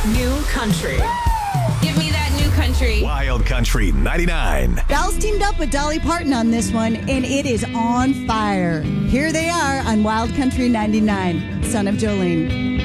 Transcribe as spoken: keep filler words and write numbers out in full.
New country. Give me that new country. Wild Country ninety-nine. Belle's teamed up with Dolly Parton on this one, and it is on fire. Here they are on Wild Country ninety-nine, Son of Jolene.